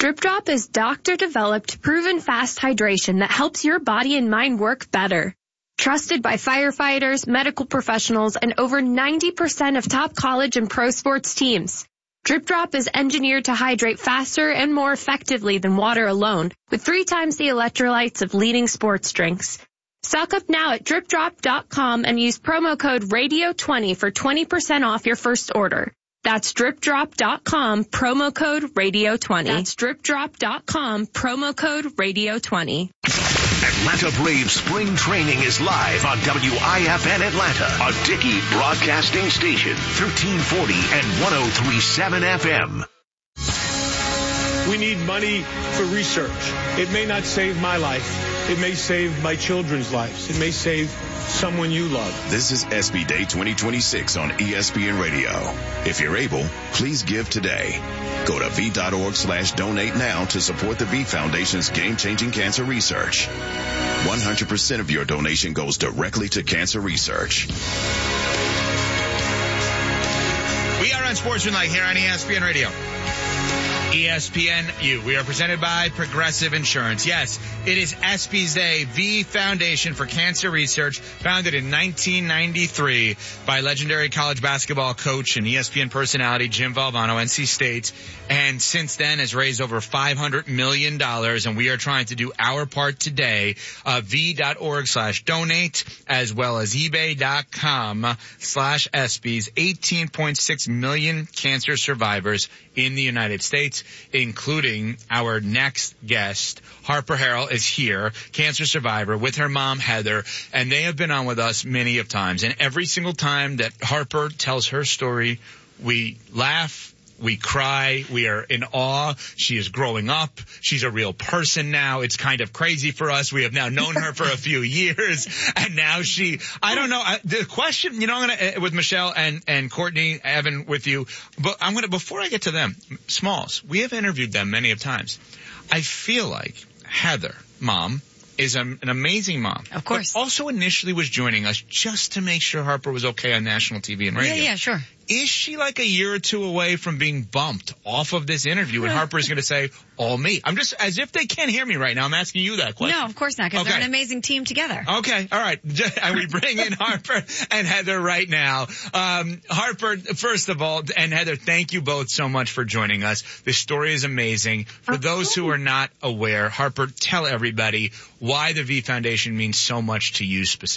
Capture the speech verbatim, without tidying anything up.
Drip Drop is doctor-developed, proven fast hydration that helps your body and mind work better. Trusted by firefighters, medical professionals, and over ninety percent of top college and pro sports teams. Drip Drop is engineered to hydrate faster and more effectively than water alone, with three times the electrolytes of leading sports drinks. Stock up now at drip drop dot com and use promo code radio twenty for twenty percent off your first order. That's drip drop dot com, promo code radio twenty. That's drip drop dot com, promo code radio twenty. Atlanta Braves spring training is live on W I F N Atlanta, a Dickey broadcasting station, thirteen forty and one oh three point seven F M. We need money for research. It may not save my life. It may save my children's lives. It may save someone you love. This is S B Day twenty twenty-six on E S P N Radio. If you're able, please give today. Go to V.org slash donate now to support the V Foundation's game-changing cancer research. one hundred percent of your donation goes directly to cancer research. We are on Sportsmanlike here on E S P N Radio. E S P N U. We are presented by Progressive Insurance. Yes, it is ESPY's Day, V Foundation for Cancer Research, founded in nineteen ninety-three by legendary college basketball coach and E S P N personality Jim Valvano, N C State, and since then has raised over five hundred million dollars, and we are trying to do our part today. Uh, V.org slash donate, as well as eBay.com slash ESPYs. eighteen point six million cancer survivors in the United States, including our next guest. Harper Harrell is here, cancer survivor, with her mom, Heather, and they have been on with us many of times. And every single time that Harper tells her story, we laugh, we cry, we are in awe. She is growing up. She's a real person now. It's kind of crazy for us. We have now known her for a few years, and now she, I don't know, I, the question, you know, I'm going to, with Michelle and, and Courtney, Evan, with you, but I'm going to, before I get to them, Smalls, we have interviewed them many of times. I feel like Heather, mom, is a, an amazing mom. Of course. But also initially was joining us just to make sure Harper was okay on national T V and radio. Yeah, yeah, sure. Is she like a year or two away from being bumped off of this interview and Harper is going to say, all me? I'm just, as if they can't hear me right now, I'm asking you that question. No, of course not, because okay. they're an amazing team together. Okay, all right. And we bring in Harper and Heather right now. Um, Harper, first of all, and Heather, thank you both so much for joining us. This story is amazing. For those who are not aware, Harper, tell everybody why the V Foundation means so much to you specifically.